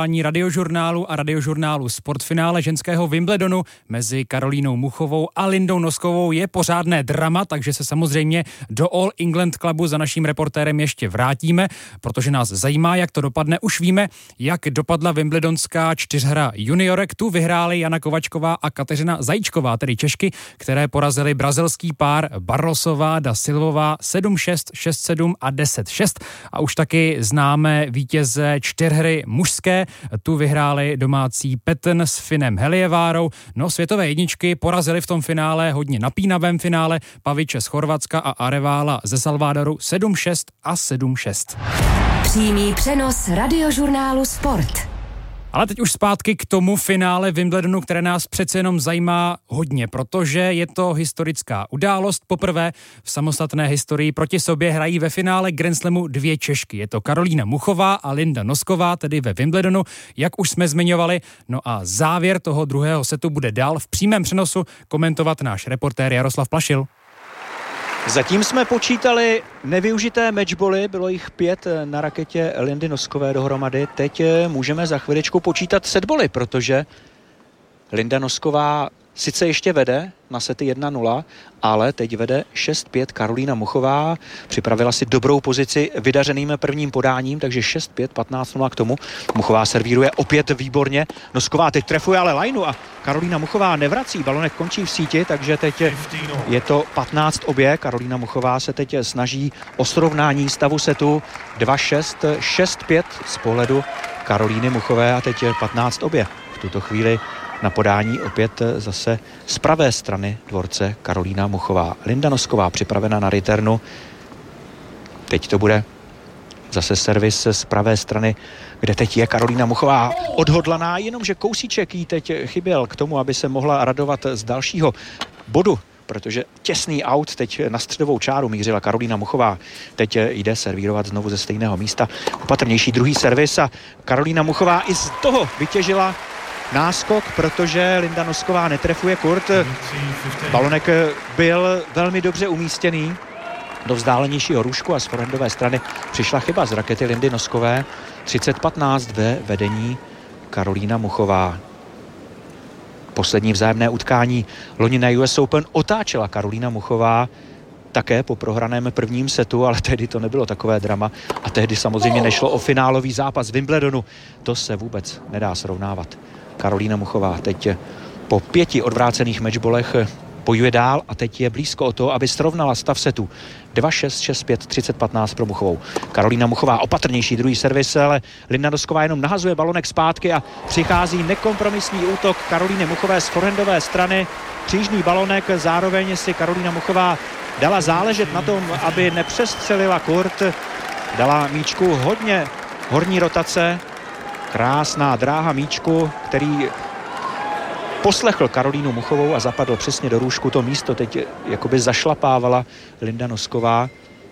vysílání Radiožurnálu a Radiožurnálu Sportfinále ženského Wimbledonu mezi Karolínou Muchovou a Lindou Noskovou je pořádné drama, takže se samozřejmě do All England Clubu za naším reportérem ještě vrátíme, protože nás zajímá, jak to dopadne. Už víme, jak dopadla wimbledonská čtyřhra juniorek. Tu vyhrály Jana Kovačková a Kateřina Zajíčková, tedy Češky, které porazily brazilský pár Barrosová da Silvová 7-6, 6-7 a 10-6. A už taky známe vítěze čtyřhry mužské. Tu vyhráli domácí Petn s Finem Helievárou. No, světové jedničky porazili v tom finále, hodně napínavém finále, Paviče z Chorvatska a Arevála ze Salvadoru 7-6 a 7-6. Přímý přenos Radiožurnálu Sport. Ale teď už zpátky k tomu finále Wimbledonu, které nás přece jenom zajímá hodně, protože je to historická událost. Poprvé v samostatné historii proti sobě hrají ve finále Grand Slamu dvě Češky. Je to Karolína Muchová a Linda Nosková, tedy ve Wimbledonu, jak už jsme zmiňovali. No a závěr toho druhého setu bude dál v přímém přenosu komentovat náš reportér Jaroslav Plašil. Zatím jsme počítali nevyužité matchboly, bylo jich 5 na raketě Lindy Noskové dohromady. Teď můžeme za chviličku počítat setboly, protože Linda Nosková sice ještě vede na sety 1-0, ale teď vede 6-5 Karolína Muchová. Připravila si dobrou pozici vydařeným prvním podáním, takže 6-5, 15-0 k tomu. Muchová servíruje opět výborně. Nosková teď trefuje ale lajnu a Karolína Muchová nevrací. Balonek končí v síti, takže teď je to 15 obě. Karolína Muchová se teď snaží o srovnání stavu setu 2-6, 6-5 z pohledu Karolíny Muchové a teď je 15 obě. V tuto chvíli na podání opět zase z pravé strany dvorce Karolína Muchová. Linda Nosková připravena na returnu. Teď to bude zase servis z pravé strany, kde teď je Karolína Muchová odhodlaná, jenomže kousíček jí teď chyběl k tomu, aby se mohla radovat z dalšího bodu, protože těsný aut teď na středovou čáru mířila Karolína Muchová. Teď jde servírovat znovu ze stejného místa. Opatrnější druhý servis a Karolína Muchová i z toho vytěžila náskok, protože Linda Nosková netrefuje kurt. Balonek byl velmi dobře umístěný do vzdálenějšího růžku a z forehandové strany přišla chyba z rakety Lindy Noskové. 30-15 ve vedení Karolína Muchová. Poslední vzájemné utkání loni na US Open otáčela Karolína Muchová také po prohraném prvním setu, ale tehdy to nebylo takové drama a tehdy samozřejmě nešlo o finálový zápas Wimbledonu. To se vůbec nedá srovnávat. Karolína Muchová teď po 5 odvrácených matchbolech bojuje dál a teď je blízko o to, aby srovnala stav setu. 2-6, 6-5, 30-15 pro Muchovou. Karolína Muchová opatrnější druhý servis, ale Linda Nosková jenom nahazuje balonek zpátky a přichází nekompromisní útok Karolíny Muchové z forehandové strany. Křížný balonek, zároveň si Karolína Muchová dala záležet na tom, aby nepřestřelila kurt. Dala míčku hodně horní rotace. Krásná dráha míčku, který poslechl Karolínu Muchovou a zapadl přesně do růžku. To místo teď jakoby zašlapávala Linda Nosková.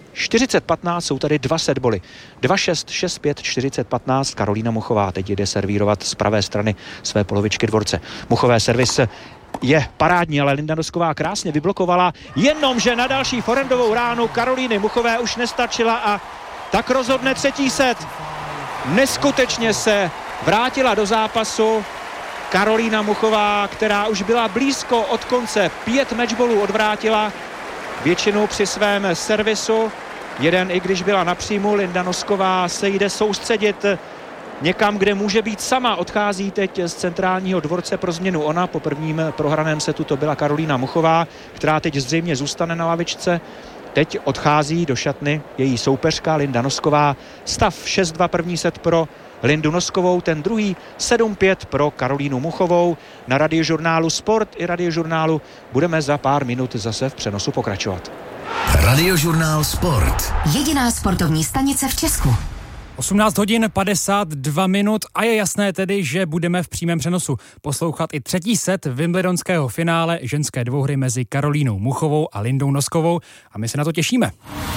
40-15 jsou tady dva setboly. 2-6, 6-5, 40-15. Karolína Muchová teď jde servírovat z pravé strany své polovičky dvorce. Muchové servis je parádní, ale Linda Nosková krásně vyblokovala, jenomže na další forehandovou ránu Karolíny Muchové už nestačila a tak rozhodne třetí set. Neskutečně se vrátila do zápasu Karolína Muchová, která už byla blízko od konce. 5 matchbolů odvrátila, většinu při svém servisu. Jeden, i když byla na příjmu, Linda Nosková se jde soustředit někam, kde může být sama. Odchází teď z centrálního dvorce pro změnu ona. Po prvním prohraném setu to byla Karolína Muchová, která teď zřejmě zůstane na lavičce. Teď odchází do šatny její soupeřka Linda Nosková. Stav 6-2 první set pro Lindu Noskovou, ten druhý 7-5 pro Karolínu Muchovou. Na Radiožurnálu Sport i Radiožurnálu budeme za pár minut zase v přenosu pokračovat. Radiožurnál Sport. Jediná sportovní stanice v Česku. 18 hodin 52 minut a je jasné tedy, že budeme v přímém přenosu poslouchat i třetí set wimbledonského finále ženské dvouhry mezi Karolínou Muchovou a Lindou Noskovou a my se na to těšíme.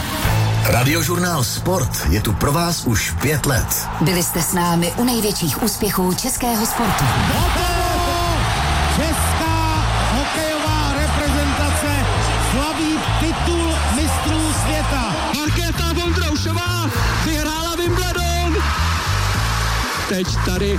Radiožurnál Sport je tu pro vás už 5 let. Byli jste s námi u největších úspěchů českého sportu. Česká hokejová reprezentace slaví titul mistrů světa. Markéta Vondroušová vyhrála Wimbledon. Teď tady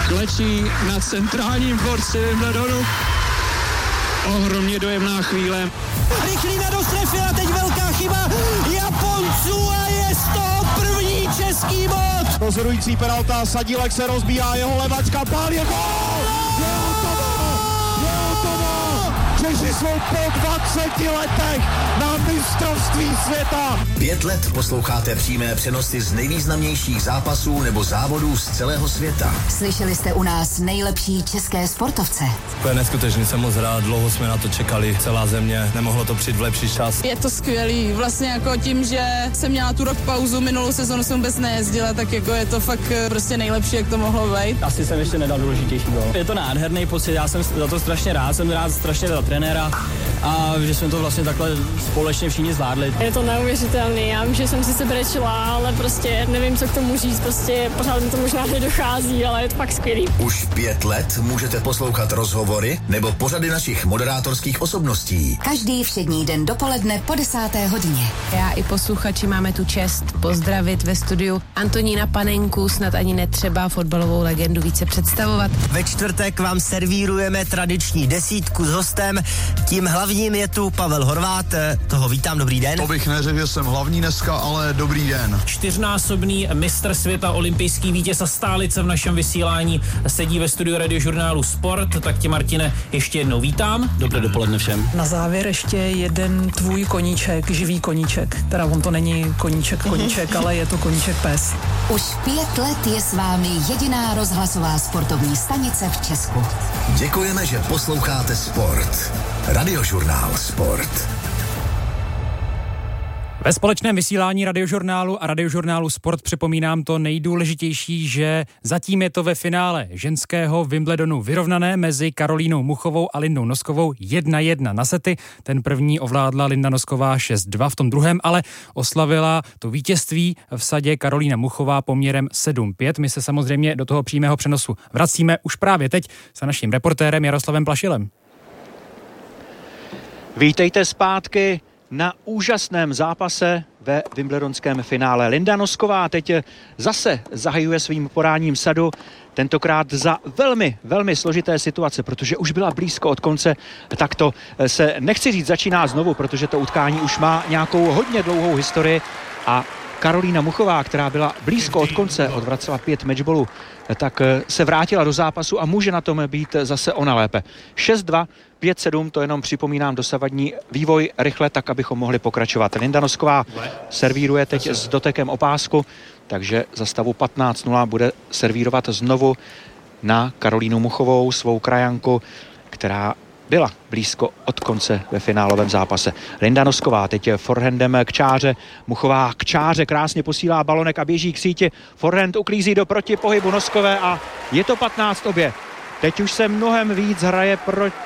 klečí na centrálním dvorci Wimbledonu. Ohromně dojemná chvíle. Rychlý na dostrefil a teď velká chyba Japonců a je z toho první český bod. Rozhodující penalta, Sadílek se rozbíhá, jeho levačka, pál je gól! Je hotovo! Češi jsou po 20 letech na mistrovství světa. 5 let posloucháte přímé přenosy z nejvýznamnějších zápasů nebo závodů z celého světa. Slyšeli jste u nás nejlepší české sportovce. To je neskutečný, jsem moc rád, dlouho jsme na to čekali, celá země, nemohlo to přijít v lepší čas. Je to skvělý, vlastně jako tím, že jsem měla tu rok pauzu, minulou sezonu jsem vůbec nejezdila, tak jako je to fakt prostě nejlepší, jak to mohlo být. Asi jsem ještě nedal důležitější gól. Je to nádherný pocit, já jsem za to strašně rád, jsem rád strašně za trenéra a že jsme to vlastně takhle společně všichni zvládli. Je to neuvěřitelný, já vím, že jsem sice brečela, ale prostě nevím, co k tomu říct, prostě pořád mi to možná nedochází, ale je to fakt skvělý. Už 5 let můžete poslouchat rozhovory nebo pořady našich moderátorských osobností. Každý všední den dopoledne po 10. hodině. Já i posluchači máme tu čest pozdravit ve studiu Antonína Panenku, snad ani netřeba fotbalovou legendu více představovat. Ve čtvrtek vám servírujeme tradiční desítku s hostem. Tím hlavním je tu Pavel Horvát. Toho vítám, dobrý den. To bych neřekl, že jsem hlavní dneska, ale dobrý den. 4násobný mistr světa, olympijský vítěz a stálice v našem vysílání sedí ve studiu Radiožurnálu Sport. Tak tě, Martine, ještě jednou vítám. Dobré dopoledne všem. Na závěr ještě jeden tvůj koníček, živý koníček. Teda on to není koníček, ale je to koníček pes. Už 5 let je s vámi jediná rozhlasová sportovní stanice v Česku. Děkujeme, že posloucháte Sport. Radiožurnál Sport. Ve společném vysílání Radiožurnálu a Radiožurnálu Sport připomínám to nejdůležitější, že zatím je to ve finále ženského Wimbledonu vyrovnané mezi Karolínou Muchovou a Lindou Noskovou 1-1 na sety. Ten první ovládla Linda Nosková 6-2, v tom druhém ale oslavila to vítězství v sadě Karolína Muchová poměrem 7-5. My se samozřejmě do toho přímého přenosu vracíme už právě teď s naším reportérem Jaroslavem Plašilem. Vítejte zpátky na úžasném zápase ve wimbledonském finále. Linda Nosková teď zase zahajuje svým podáním sadu, tentokrát za velmi, velmi složité situace, protože už byla blízko od konce, tak to se nechci říct začíná znovu, protože to utkání už má nějakou hodně dlouhou historii a Karolína Muchová, která byla blízko od konce, odvracela 5 matchballů, tak se vrátila do zápasu a může na tom být zase ona lépe. 6-2, 5-7, to jenom připomínám dosavadní vývoj rychle, tak abychom mohli pokračovat. Linda Nosková servíruje teď s dotekem o pásku, takže za stavu 15-0 bude servírovat znovu na Karolínu Muchovou, svou krajanku, která byla blízko od konce ve finálovém zápase. Linda Nosková teď forehandem k čáře, Muchová k čáře krásně posílá balonek a běží k síti. Forehand uklízí do protipohybu Noskové a je to 15 obě. Teď už se mnohem víc hraje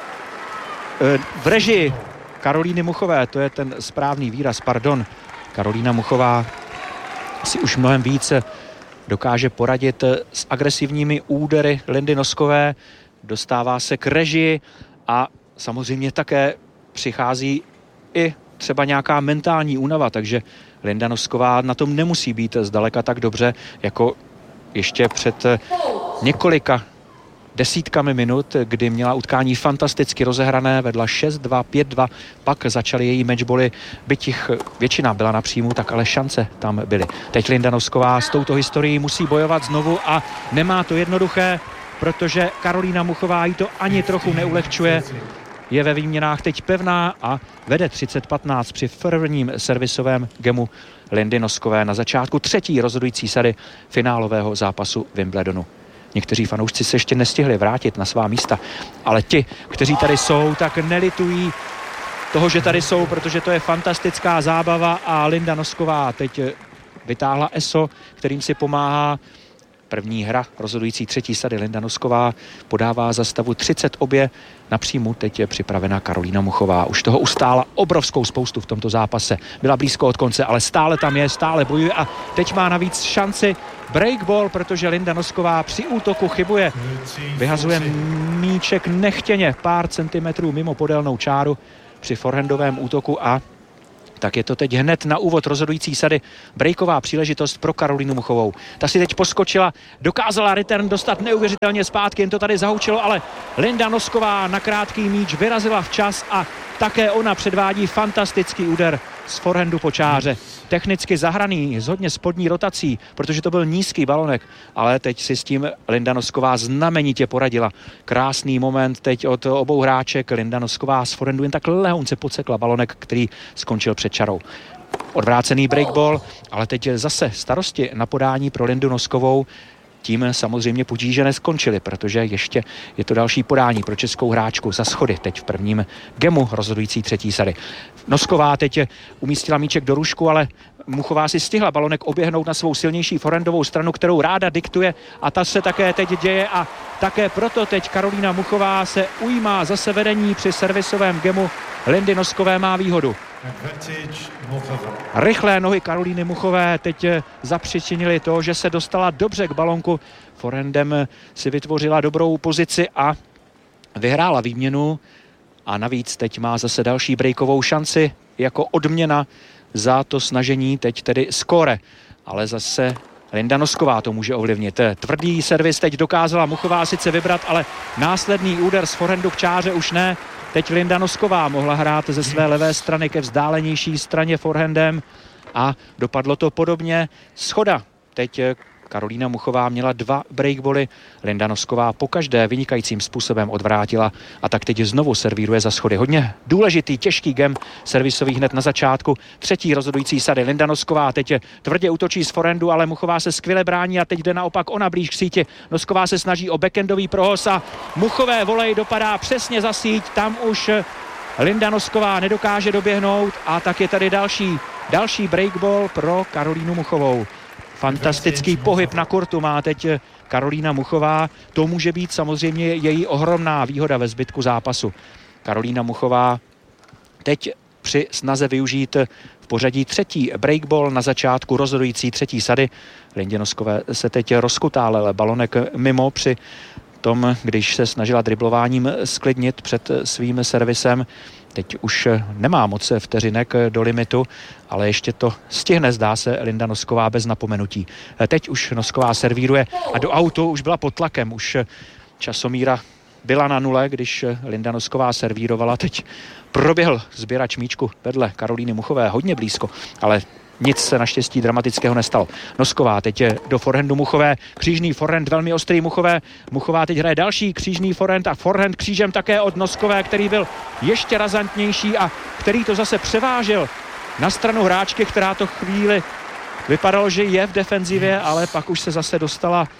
v režii Karolíny Muchové, to je ten správný výraz, pardon. Karolína Muchová si už mnohem více dokáže poradit s agresivními údery Lindy Noskové, dostává se k režii a samozřejmě také přichází i třeba nějaká mentální únava, takže Linda Nosková na tom nemusí být zdaleka tak dobře, jako ještě před několika desítkami minut, kdy měla utkání fantasticky rozehrané, vedla 6-2, 5-2, pak začaly její matchbally, byť jich většina byla na příjmu, tak ale šance tam byly. Teď Linda Nosková s touto historií musí bojovat znovu a nemá to jednoduché, protože Karolína Muchová jí to ani trochu neulehčuje. Je ve výměnách teď pevná a vede 30-15 při prvním servisovém gemu Lindy Noskové na začátku třetí rozhodující sady finálového zápasu Wimbledonu. Někteří fanoušci se ještě nestihli vrátit na svá místa, ale ti, kteří tady jsou, tak nelitují toho, že tady jsou, protože to je fantastická zábava a Linda Nosková teď vytáhla ESO, kterým si pomáhá. První hra, rozhodující třetí sady, Linda Nosková podává za stavu 30 obě. Na příjmu teď je připravena Karolína Muchová. Už toho ustála obrovskou spoustu v tomto zápase. Byla blízko od konce, ale stále tam je, stále bojuje a teď má navíc šanci breakball, protože Linda Nosková při útoku chybuje. Vyhazuje míček nechtěně pár centimetrů mimo podélnou čáru při forehandovém útoku a tak je to teď hned na úvod rozhodující sady breaková příležitost pro Karolínu Muchovou. Ta si teď poskočila, dokázala return dostat neuvěřitelně zpátky, jen to tady zahučilo, ale Linda Nosková na krátký míč vyrazila včas a také ona předvádí fantastický úder z forehandu po čáře. Technicky zahraný, s hodně spodní rotací, protože to byl nízký balonek, ale teď si s tím Linda Nosková znamenitě poradila. Krásný moment teď od obou hráček. Linda Nosková z forehandu jen tak lehonce podsekla balonek, který skončil před čarou. Odvrácený breakball, ale teď zase starosti na podání pro Lindu Noskovou. Tím samozřejmě potíže neskončily, protože ještě je to další podání pro českou hráčku za schody teď v prvním gemu rozhodující třetí sady. Nosková teď umístila míček do rušku, ale Muchová si stihla balonek oběhnout na svou silnější forehandovou stranu, kterou ráda diktuje, a ta se také teď děje a také proto teď Karolína Muchová se ujímá zase vedení při servisovém gemu. Lindy Noskové má výhodu. Rychlé nohy Karolíny Muchové teď zapříčinily to, že se dostala dobře k balonku. Forehandem si vytvořila dobrou pozici a vyhrála výměnu. A navíc teď má zase další breakovou šanci jako odměna za to snažení, teď tedy skóre. Ale zase Linda Nosková to může ovlivnit. Tvrdý servis teď dokázala Muchová sice vybrat, ale následný úder z forehandu k čáře už ne. Teď Linda Nosková mohla hrát ze své levé strany ke vzdálenější straně forehandem a dopadlo to podobně. Schoda. Teď Karolína Muchová měla 2 breakboly, Linda Nosková pokaždé vynikajícím způsobem odvrátila a tak teď znovu servíruje za schody. Hodně důležitý, těžký gem servisový hned na začátku. Třetí rozhodující sady. Linda Nosková teď tvrdě útočí z forehandu, ale Muchová se skvěle brání a teď jde naopak ona blíž k síti. Nosková se snaží o backendový prohos a Muchové volej dopadá přesně za síť. Tam už Linda Nosková nedokáže doběhnout a tak je tady další breakball pro Karolínu Muchovou. Fantastický pohyb na kortu má teď Karolína Muchová. To může být samozřejmě její ohromná výhoda ve zbytku zápasu. Karolína Muchová teď při snaze využít v pořadí třetí breakball na začátku rozhodující třetí sady. Lindě Noskové se teď rozkutálel balonek mimo při tom, když se snažila driblováním sklidnit před svým servisem. Teď už nemá moc vteřinek do limitu, ale ještě to stihne, zdá se, Linda Nosková bez napomenutí. Teď už Nosková servíruje a do autu už byla pod tlakem. Už časomíra byla na nule, když Linda Nosková servírovala. Teď proběhl sběrač míčku vedle Karolíny Muchové hodně blízko, ale nic se naštěstí dramatického nestalo. Nosková teď je do forehandu Muchové, křížný forehand velmi ostrý Muchové. Muchová teď hraje další křížný forehand a forehand křížem také od Noskové, který byl ještě razantnější a který to zase převážil na stranu hráčky, která to chvíli vypadalo, že je v defenzivě, ale pak už se zase dostala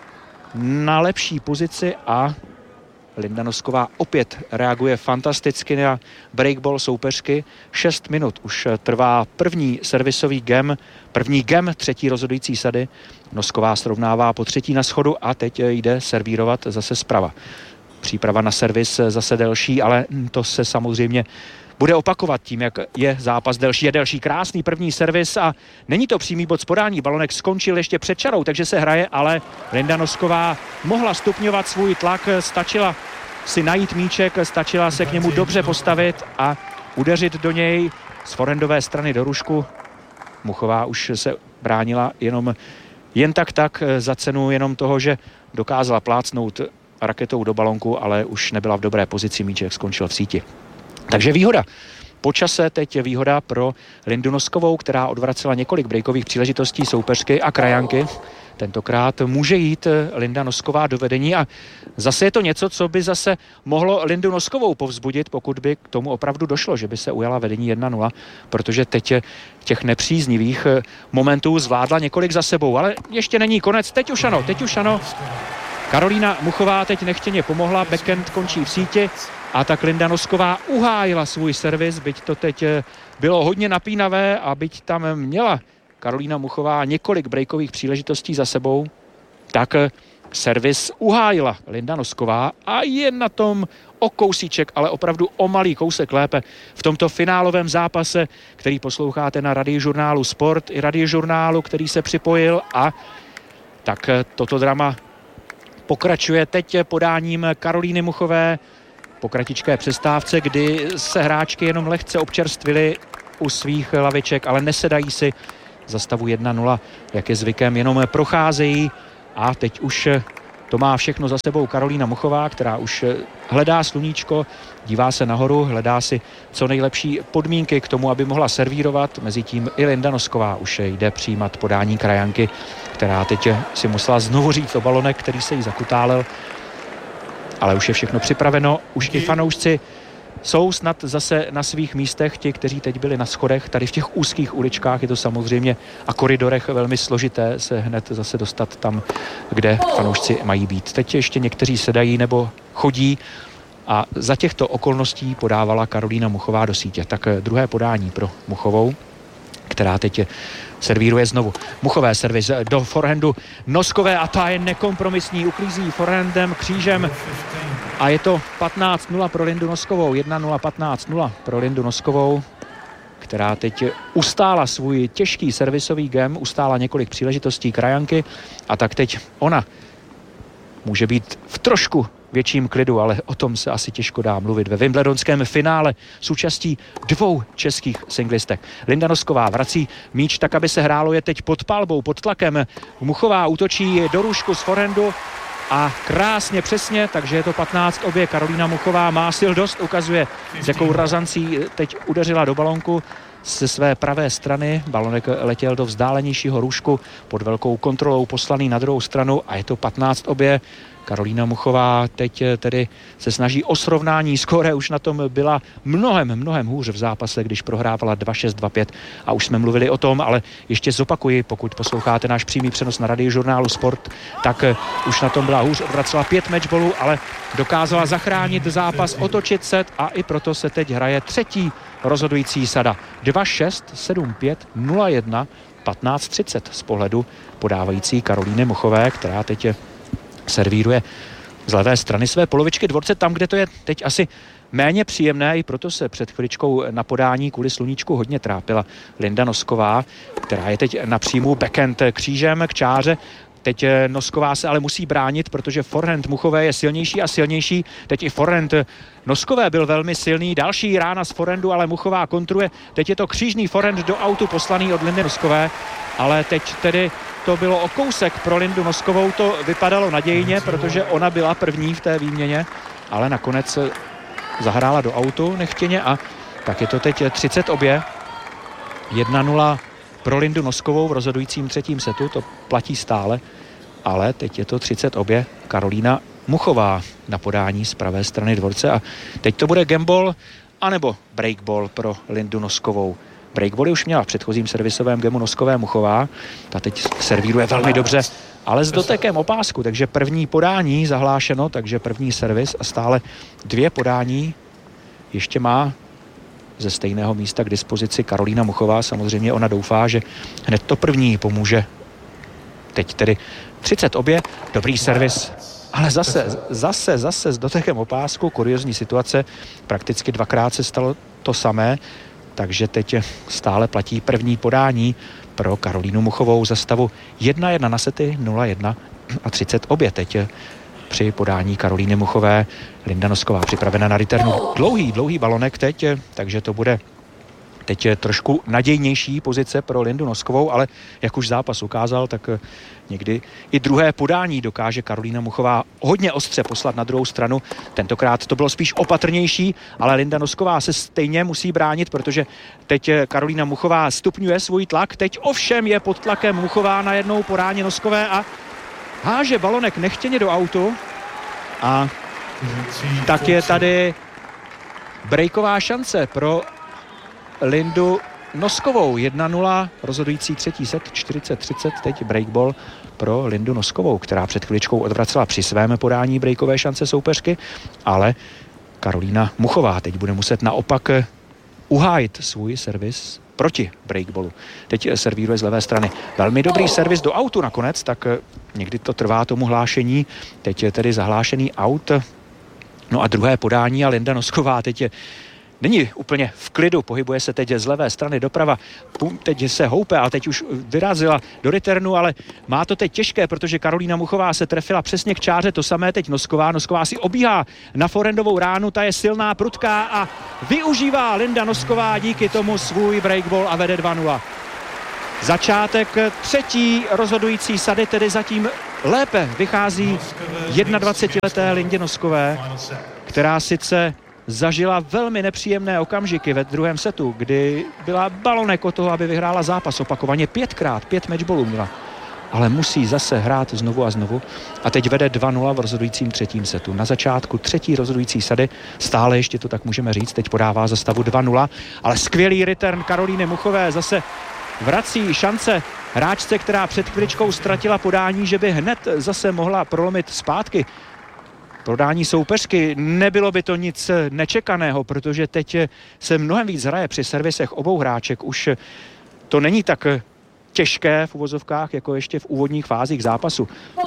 na lepší pozici a Linda Nosková opět reaguje fantasticky na breakball soupeřky. 6 minut už trvá první servisový gem, třetí rozhodující sady. Nosková srovnává po třetí na schodu a teď jde servírovat zase zprava. Příprava na servis zase delší, ale to se samozřejmě bude opakovat tím, jak je zápas delší. Je delší, krásný první servis a není to přímý bod z podání. Balonek skončil ještě před čarou, takže se hraje, ale Linda Nosková mohla stupňovat svůj tlak, stačila si najít míček, stačila se k němu dobře postavit a udeřit do něj z forehandové strany do rušku. Muchová už se bránila jen tak za cenu jenom toho, že dokázala plácnout raketou do balonku, ale už nebyla v dobré pozici, míček skončil v síti. Takže výhoda. Po čase teď je výhoda pro Lindu Noskovou, která odvracela několik breakových příležitostí soupeřky a krajanky. Tentokrát může jít Linda Nosková do vedení a zase je to něco, co by zase mohlo Lindu Noskovou povzbudit, pokud by k tomu opravdu došlo, že by se ujala vedení 1-0, protože teď těch nepříznivých momentů zvládla několik za sebou, ale ještě není konec. Teď už ano. Karolína Muchová teď nechtěně pomohla, backhand končí v síti a tak Linda Nosková uhájila svůj servis, byť to teď bylo hodně napínavé a byť tam měla Karolína Muchová několik breakových příležitostí za sebou, tak servis uhájila Linda Nosková a je na tom o kousíček, ale opravdu o malý kousek lépe v tomto finálovém zápase, který posloucháte na Radiožurnálu Sport i Radiožurnálu, který se připojil a tak toto drama pokračuje teď podáním Karolíny Muchové po kratičké přestávce, kdy se hráčky jenom lehce občerstvily u svých laviček, ale nesedají si. Za stavu 1-0, jak je zvykem, jenom procházejí a teď už to má všechno za sebou Karolína Muchová, která už hledá sluníčko, dívá se nahoru, hledá si co nejlepší podmínky k tomu, aby mohla servírovat. Mezitím i Linda Nosková už jde přijímat podání krajanky, která teď si musela znovu říct o balonek, který se jí zakutálel. Ale už je všechno připraveno, už i fanoušci jsou snad zase na svých místech, ti, kteří teď byli na schodech, tady v těch úzkých uličkách je to samozřejmě a koridorech velmi složité se hned zase dostat tam, kde fanoušci mají být. Teď ještě někteří sedají nebo chodí a za těchto okolností podávala Karolína Muchová do sítě. Tak druhé podání pro Muchovou, která teď servíruje znovu. Muchové servis do forehandu Noskové a ta je nekompromisní, uklízí forehandem, křížem a je to 15-0 pro Lindu Noskovou, 1-0, 15-0 pro Lindu Noskovou, která teď ustála svůj těžký servisový gem, ustála několik příležitostí krajanky a tak teď ona může být v trošku větším klidu, ale o tom se asi těžko dá mluvit ve wimbledonském finále s účastí dvou českých singlistek. Linda Nosková vrací míč tak, aby se hrálo, je teď pod palbou, pod tlakem. Muchová útočí do růžku z forehandu a krásně přesně, takže je to 15-obě. Karolína Muchová má sil dost, ukazuje, s jakou razancí teď udeřila do balonku ze své pravé strany. Balonek letěl do vzdálenějšího růžku, pod velkou kontrolou poslaný na druhou stranu a je to 15-obě. Karolína Muchová teď tedy se snaží o srovnání, skóre už na tom byla mnohem hůř v zápase, když prohrávala 2-6, 2-5 a už jsme mluvili o tom, ale ještě zopakuji, pokud posloucháte náš přímý přenos na Radiožurnálu Sport, tak už na tom byla hůř, odvracela 5 matchballů, ale dokázala zachránit zápas, otočit set a i proto se teď hraje třetí rozhodující sada. 2-6, 7-5, 0-1, 15-30 z pohledu podávající Karolíny Muchové, která teď servíruje z levé strany své polovičky dvorce, tam, kde to je teď asi méně příjemné, i proto se před chviličkou na podání kvůli sluníčku hodně trápila Linda Nosková, která je teď na příjmu backhand křížem k čáře. Teď Nosková se ale musí bránit, protože forehand Muchové je silnější a silnější. Teď i forehand Noskové byl velmi silný. Další rána z forehandu, ale Muchová kontruje. Teď je to křížný forehand do autu poslaný od Lindy Noskové, ale teď tedy to bylo o kousek pro Lindu Noskovou. To vypadalo nadějně, protože ona byla první v té výměně, ale nakonec zahrála do autu nechtěně a tak je to teď 30-obě. 1-0 pro Lindu Noskovou v rozhodujícím třetím setu, to platí stále, ale teď je to 30-obě. Karolína Muchová na podání z pravé strany dvorce a teď to bude gameball anebo breakball pro Lindu Noskovou. Breakbally už měla v předchozím servisovém gemu Noskové Muchová, ta teď servíruje velmi dobře, ale s dotekem o pásku, takže první podání zahlášeno, takže první servis a stále 2 podání ještě má ze stejného místa k dispozici Karolína Muchová. Samozřejmě ona doufá, že hned to první pomůže. Teď tedy 30-obě, dobrý servis, ale zase s dotekem o pásku, kuriozní situace, prakticky 2krát se stalo to samé, takže teď stále platí první podání pro Karolínu Muchovou za stavu 1-1 na sety, 0-1 a 30-obě teď při podání Karolíny Muchové. Linda Nosková připravena na returnu. Dlouhý balonek teď, takže to bude teď trošku nadějnější pozice pro Lindu Noskovou, ale jak už zápas ukázal, tak někdy i druhé podání dokáže Karolína Muchová hodně ostře poslat na druhou stranu. Tentokrát to bylo spíš opatrnější, ale Linda Nosková se stejně musí bránit, protože teď Karolína Muchová stupňuje svůj tlak. Teď ovšem je pod tlakem Muchová na jednou podání Noskové a háže balonek nechtěně do autu a tak je tady breaková šance pro Lindu Noskovou. 1-0, rozhodující třetí set, 40-30, teď breakball pro Lindu Noskovou, která před chviličkou odvracela při svém podání breakové šance soupeřky, ale Karolína Muchová teď bude muset naopak uhájit svůj servis proti breakballu. Teď servíruje z levé strany. Velmi dobrý servis do autu nakonec, tak někdy to trvá tomu hlášení. Teď je tedy zahlášený aut. No a druhé podání a Linda Nosková teď není úplně v klidu, pohybuje se teď z levé strany doprava, teď se houpe, ale teď už vyrazila do returnu, ale má to teď těžké, protože Karolína Muchová se trefila přesně k čáře, to samé teď Nosková si obíhá na forehandovou ránu, ta je silná, prudká a využívá Linda Nosková díky tomu svůj breakball a vede 2-0. Začátek třetí rozhodující sady, tedy zatím lépe vychází 21leté Lindě Noskové, která sice zažila velmi nepříjemné okamžiky ve druhém setu, kdy byla balonek o toho, aby vyhrála zápas opakovaně 5krát, 5 matchballů měla. Ale musí zase hrát znovu a znovu a teď vede 2-0 v rozhodujícím třetím setu. Na začátku třetí rozhodující sady, stále ještě to tak můžeme říct, teď podává za stavu 2-0, ale skvělý return Karolíny Muchové zase vrací šance hráčce, která před chviličkou ztratila podání, že by hned zase mohla prolomit zpátky podání soupeřky. Nebylo by to nic nečekaného, protože teď se mnohem víc hraje při servisech obou hráček. Už to není tak těžké v uvozovkách, jako ještě v úvodních fázích zápasu.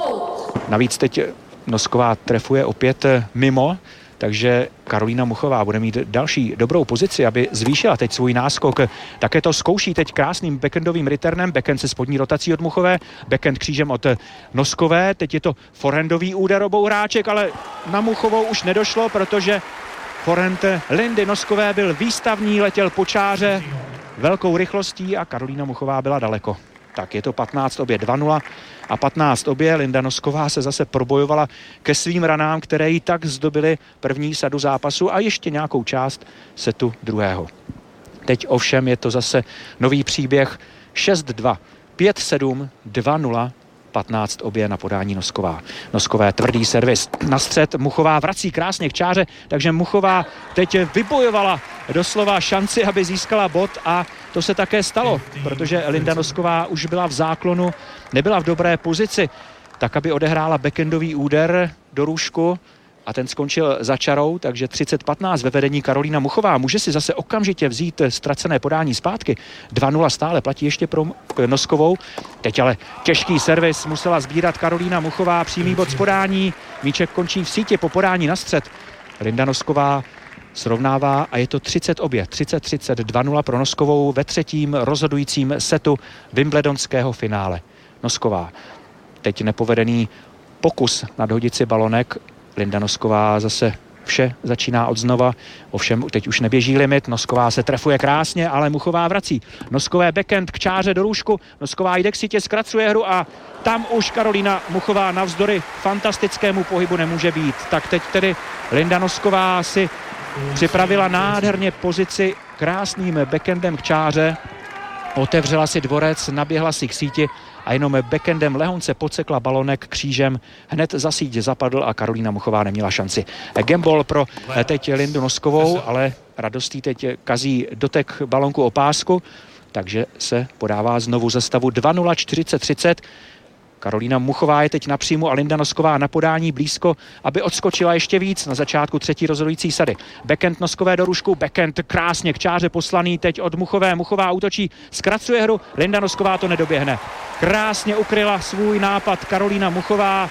Navíc teď Nosková trefuje opět mimo, takže Karolína Muchová bude mít další dobrou pozici, aby zvýšila teď svůj náskok. Také to zkouší teď krásným backendovým returnem, backhand se spodní rotací od Muchové, backhand křížem od Noskové, teď je to forehandový úder obou hráček, ale na Muchovou už nedošlo, protože forehand Lindy Noskové byl výstavní, letěl po čáře velkou rychlostí a Karolína Muchová byla daleko. Tak je to 15 obě 2-0 a 15 obě. Linda Nosková se zase probojovala ke svým ranám, které jí tak zdobily první sadu zápasu a ještě nějakou část setu druhého. Teď ovšem je to zase nový příběh 6-2, 5-7, 2-0, 15 obě na podání Nosková. Noskové tvrdý servis na střed, Muchová vrací krásně k čáře, takže Muchová teď vybojovala doslova šanci, aby získala bod a to se také stalo, protože Linda Nosková už byla v záklonu, nebyla v dobré pozici, tak aby odehrála backendový úder do růžku a ten skončil za čarou, takže 30-15 ve vedení Karolína Muchová. Může si zase okamžitě vzít ztracené podání zpátky. 2-0 stále platí ještě pro Noskovou. Teď ale těžký servis musela sbírat Karolína Muchová, přímý bod z podání. Míček končí v síti po podání na střed. Linda Nosková srovnává a je to 30 obě, 30-30, 2-0 pro Noskovou ve třetím rozhodujícím setu wimbledonského finále. Nosková teď nepovedený pokus nadhodit si balonek. Linda Nosková zase vše začíná od znova, ovšem teď už neběží limit, Nosková se trefuje krásně, ale Muchová vrací. Noskové backhand k čáře do růžku, Nosková jde k sítě, zkracuje hru a tam už Karolína Muchová navzdory fantastickému pohybu nemůže být. Tak teď tedy Linda Nosková si připravila nádherně pozici krásným backhandem k čáře, otevřela si dvorec, naběhla si k síti a jenom backendem lehonce podsekla balonek křížem, hned za síť zapadl a Karolína Muchová neměla šanci. Gamble pro teď Lindu Noskovou, ale radostí teď kazí dotek balonku o pásku, takže se podává znovu ze stavu 2-0, 40-30. Karolína Muchová je teď na příjmu a Linda Nosková na podání blízko, aby odskočila ještě víc na začátku třetí rozhodující sady. Backhand Noskové do růžku, backhand krásně k čáře poslaný teď od Muchové. Muchová útočí, zkracuje hru, Linda Nosková to nedoběhne. Krásně ukryla svůj nápad Karolína Muchová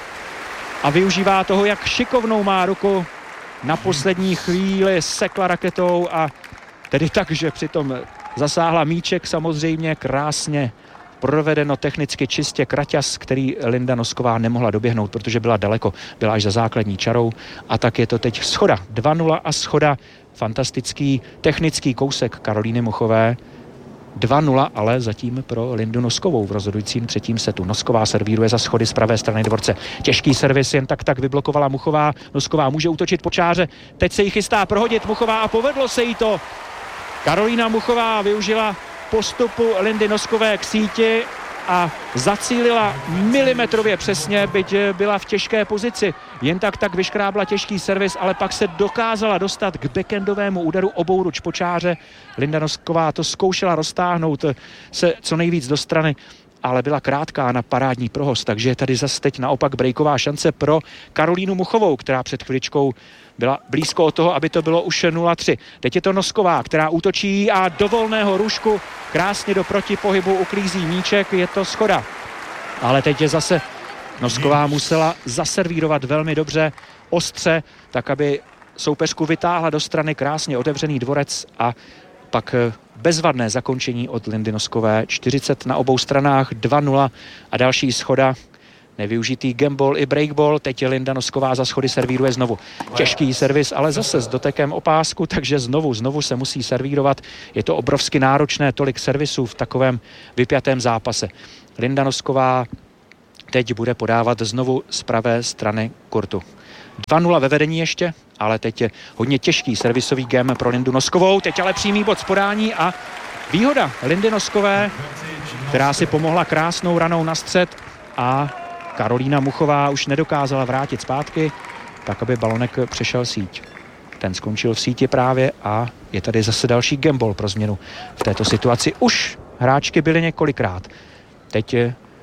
a využívá toho, jak šikovnou má ruku. Na poslední chvíli sekla raketou a tedy tak, že přitom zasáhla míček samozřejmě krásně. Provedeno technicky čistě kraťas, který Linda Nosková nemohla doběhnout, protože byla daleko, byla až za základní čarou a tak je to teď schoda 2-0 a schoda, fantastický technický kousek Karolíny Muchové. 2-0 ale zatím pro Lindu Noskovou v rozhodujícím třetím setu. Nosková servíruje za schody z pravé strany dvorce. Těžký servis jen tak vyblokovala Muchová. Nosková může útočit po čáře, teď se jí chystá prohodit Muchová a povedlo se jí to. Karolína Muchová využila postupu Lindy Noskové k síti a zacílila milimetrově přesně, byť byla v těžké pozici. Jen tak vyškrábla těžký servis, ale pak se dokázala dostat k backendovému úderu obou ruč po čáře. Linda Nosková to zkoušela roztáhnout se co nejvíc do strany, ale byla krátká na parádní prohoz, takže je tady zase teď naopak breaková šance pro Karolínu Muchovou, která před chviličkou byla blízko od toho, aby to bylo už 0-3. Teď je to Nosková, která útočí a do volného růžku krásně do protipohybu uklízí míček, je to schoda. Ale teď je zase Nosková musela zaservírovat velmi dobře, ostře, tak aby soupeřku vytáhla do strany, krásně otevřený dvorec a pak bezvadné zakončení od Lindy Noskové. 40 na obou stranách, 2-0 a další schoda. Nevyužitý gameball i breakball. Teď Linda Nosková za schody servíruje znovu. Těžký servis, ale zase s dotekem o pásku, takže znovu se musí servírovat. Je to obrovsky náročné, tolik servisů v takovém vypjatém zápase. Linda Nosková teď bude podávat znovu z pravé strany kurtu. 2-0 ve vedení ještě, ale teď je hodně těžký servisový game pro Lindu Noskovou. Teď ale přímý bod z podání a výhoda Lindy Noskové, která si pomohla krásnou ranou na střed a Karolína Muchová už nedokázala vrátit zpátky, tak aby balonek přešel síť. Ten skončil v síti právě a je tady zase další gameball pro změnu v této situaci. Už hráčky byly několikrát. Teď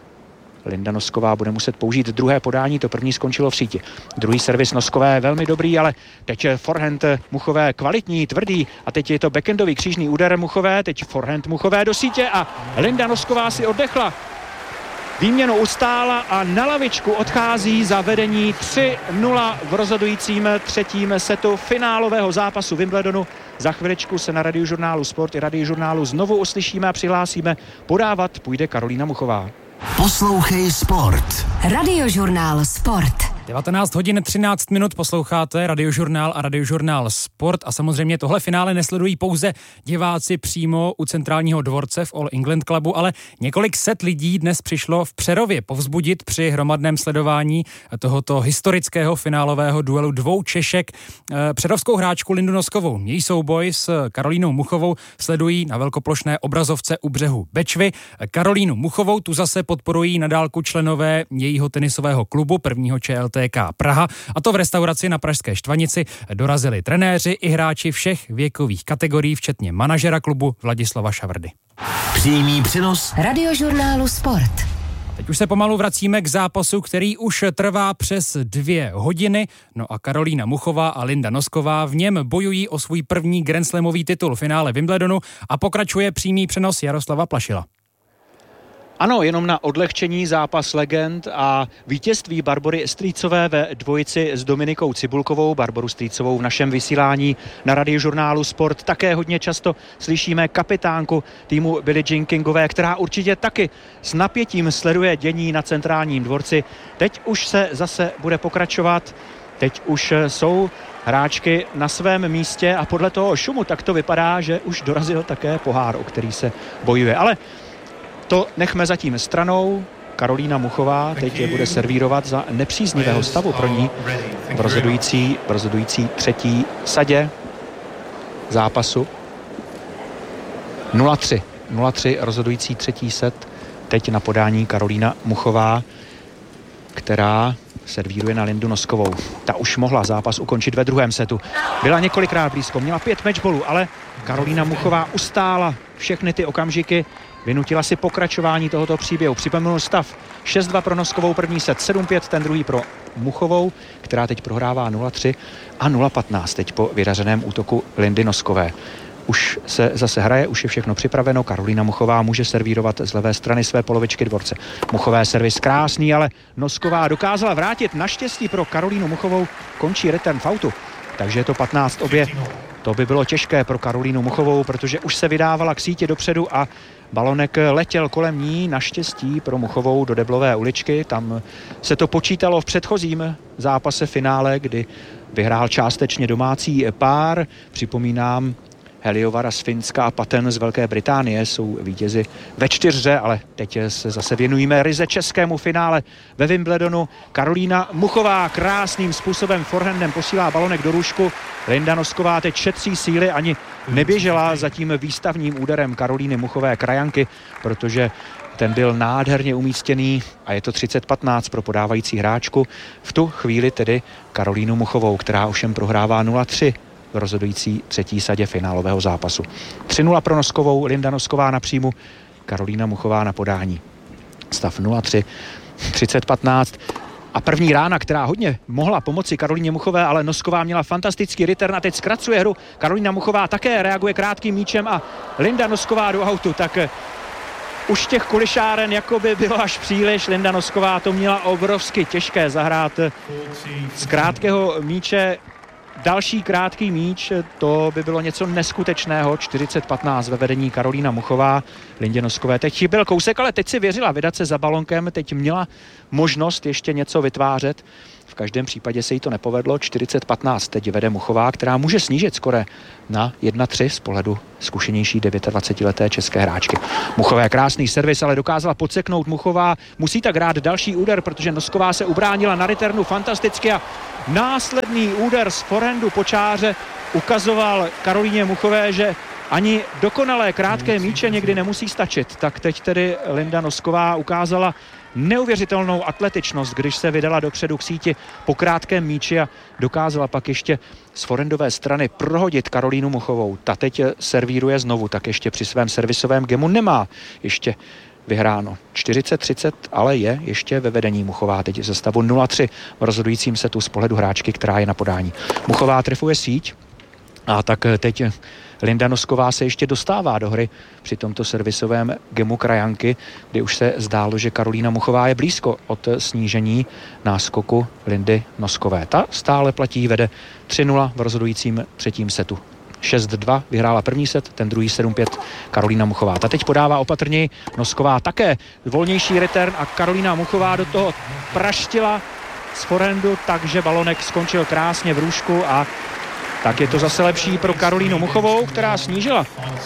Linda Nosková bude muset použít druhé podání, to první skončilo v síti. Druhý servis Noskové velmi dobrý, ale teď je forehand Muchové kvalitní, tvrdý a teď je to backendový křížný úder Muchové, teď forehand Muchové do sítě a Linda Nosková si oddechla. Výměnu ustála a na lavičku odchází za vedení 3-0 v rozhodujícím třetím setu finálového zápasu Wimbledonu. Za chviličku se na Radiožurnálu Sport i Radiožurnálu znovu uslyšíme a přihlásíme. Podávat půjde Karolína Muchová. Poslouchej Sport. Radiožurnál Sport. 19 hodin 13 minut posloucháte Radiožurnál a Radiožurnál Sport a samozřejmě tohle finále nesledují pouze diváci přímo u centrálního dvorce v All England Clubu, ale několik set lidí dnes přišlo v Přerově povzbudit při hromadném sledování tohoto historického finálového duelu dvou Češek přerovskou hráčku Lindu Noskovou. Její souboj s Karolínou Muchovou sledují na velkoplošné obrazovce u břehu Bečvy. Karolínu Muchovou tu zase podporují na dálku členové jejího tenisového klubu prvního ČLTK Praha, a to v restauraci na Pražské Štvanici dorazili trenéři i hráči všech věkových kategorií, včetně manažera klubu Vladislava Šavrdy. Přímý přenos Radiožurnálu Sport. Teď už se pomalu vracíme k zápasu, který už trvá přes 2 hodiny. No a Karolína Muchová a Linda Nosková v něm bojují o svůj první grandslamový titul v finále Wimbledonu a pokračuje přímý přenos Jaroslava Plašila. Ano, jenom na odlehčení zápas legend a vítězství Barbory Strýcové ve dvojici s Dominikou Cibulkovou. Barboru Strýcovou v našem vysílání na Radiožurnálu Sport také hodně často slyšíme kapitánku týmu Billie Jean Kingové, která určitě taky s napětím sleduje dění na centrálním dvorci. Teď už se zase bude pokračovat, teď už jsou hráčky na svém místě a podle toho šumu tak to vypadá, že už dorazil také pohár, o který se bojuje. Ale to nechme zatím stranou. Karolína Muchová teď bude servírovat za nepříznivého stavu pro ní v rozhodující třetí sadě zápasu. 0-3 rozhodující třetí set. Teď na podání Karolína Muchová, která servíruje na Lindu Noskovou. Ta už mohla zápas ukončit ve druhém setu. Byla několikrát blízko, měla 5 matchballů, ale Karolína Muchová ustála všechny ty okamžiky, vynutila si pokračování tohoto příběhu. Připomenul stav 6-2 pro Noskovou první set, 7-5 ten druhý pro Muchovou, která teď prohrává 0-3 a 0-15 teď po vydařeném útoku Lindy Noskové. Už se zase hraje, už je všechno připraveno. Karolína Muchová může servírovat z levé strany své polovičky dvorce. Muchové servis krásný, ale Nosková dokázala vrátit. Naštěstí pro Karolínu Muchovou končí return v autu, takže je to 15 obě. To by bylo těžké pro Karolínu Muchovou, protože už se vydávala k síti dopředu a balonek letěl kolem ní, naštěstí pro Muchovou do deblové uličky. Tam se to počítalo v předchozím zápase finále, kdy vyhrál částečně domácí pár. Připomínám, Heliovara z Finska a Patten z Velké Británie jsou vítězi ve 4, ale teď se zase věnujeme ryze českému finále ve Wimbledonu. Karolína Muchová krásným způsobem forehandem posílá balonek do růžku. Linda Nosková teď šetří síly, ani neběžela za tím výstavním úderem Karolíny Muchové krajanky, protože ten byl nádherně umístěný a je to 30-15 pro podávající hráčku. V tu chvíli tedy Karolínu Muchovou, která ovšem prohrává 0-3 v rozhodující třetí sadě finálového zápasu. 3-0 pro Noskovou, Linda Nosková na příjmu, Karolína Muchová na podání. Stav 0-3, 30-15. A první rána, která hodně mohla pomoci Karolíně Muchové, ale Nosková měla fantastický return a teď zkracuje hru. Karolína Muchová také reaguje krátkým míčem a Linda Nosková do autu, tak už těch kulišáren jakoby bylo až příliš. Linda Nosková to měla obrovsky těžké zahrát z krátkého míče. další krátký míč, to by bylo něco neskutečného. 40-15 ve vedení Karolína Muchová. Lindě Noskové teď chyběl kousek, ale teď si věřila vydat se za balonkem, teď měla možnost ještě něco vytvářet. V každém případě se jí to nepovedlo. 40-15 teď vede Muchová, která může snížit skore na 1-3 z pohledu zkušenější 29leté české hráčky. Muchové krásný servis, ale dokázala podseknout. Muchová musí tak hrát další úder, protože Nosková se ubránila na returnu fantasticky a následný úder z forehandu po čáře ukazoval Karolíně Muchové, že ani dokonalé krátké míče někdy nemusí stačit. Tak teď tedy Linda Nosková ukázala neuvěřitelnou atletičnost, když se vydala dopředu k síti po krátkém míči a dokázala pak ještě z forehandové strany prohodit Karolínu Muchovou. Ta teď servíruje znovu, tak ještě při svém servisovém gemu nemá ještě vyhráno. 40-30, ale je ještě ve vedení Muchová teď ze stavu 0-3 v rozhodujícím setu z pohledu hráčky, která je na podání. Muchová trefuje síť a tak teď Linda Nosková se ještě dostává do hry při tomto servisovém gemu krajanky, kdy už se zdálo, že Karolína Muchová je blízko od snížení náskoku Lindy Noskové. Ta stále platí, vede 3-0 v rozhodujícím třetím setu. 6-2 vyhrála první set, ten druhý 7-5 Karolína Muchová. Ta teď podává opatrněji, Nosková také volnější return a Karolína Muchová do toho praštila z forehandu, takže balonek skončil krásně v růžku a tak je to zase lepší pro Karolínu Muchovou, která snížila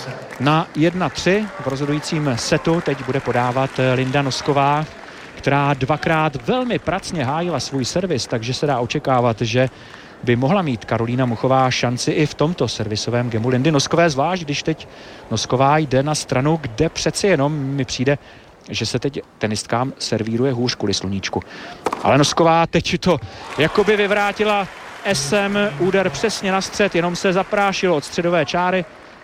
na 1-3 v rozhodujícím setu. Teď bude podávat Linda Nosková, která dvakrát velmi pracně hájila svůj servis, takže se dá očekávat, že by mohla mít Karolína Muchová šanci i v tomto servisovém gemu Lindy Noskové, zvlášť když teď Nosková jde na stranu, kde přeci jenom mi přijde, že se teď tenistkám servíruje hůř kvůli sluníčku. Ale Nosková teď to jakoby vyvrátila SM, úder přesně na střed, jenom se zaprášilo od středové čáry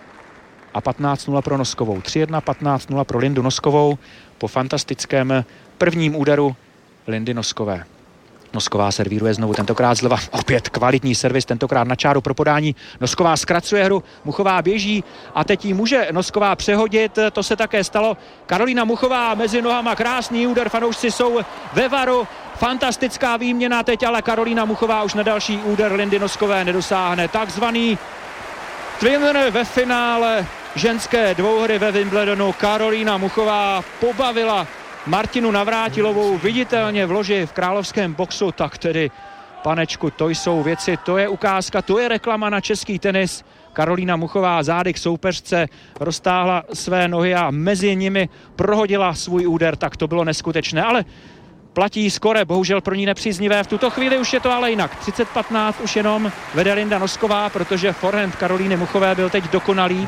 a 15-0 pro Noskovou. 3-1, 15-0 pro Lindu Noskovou po fantastickém prvním úderu Lindy Noskové. Nosková servíruje znovu, tentokrát zleva, opět kvalitní servis, tentokrát na čáru pro podání. Nosková zkracuje hru, Muchová běží a teď jí může Nosková přehodit, to se také stalo. Karolína Muchová mezi nohama, krásný úder, fanoušci jsou ve varu, fantastická výměna teď, ale Karolína Muchová už na další úder Lindy Noskové nedosáhne. Takzvaný twinner ve finále ženské dvouhry ve Wimbledonu. Karolína Muchová pobavila Martinu Navrátilovou viditelně v loži v královském boxu, tak tedy, panečku, to jsou věci, to je ukázka, to je reklama na český tenis. Karolína Muchová zády k soupeřce, roztáhla své nohy a mezi nimi prohodila svůj úder, tak to bylo neskutečné, ale platí skore, bohužel pro ní nepříznivé. V tuto chvíli už je to ale jinak. 30-15 už jenom vede Linda Nosková, protože forehand Karolíny Muchové byl teď dokonalý.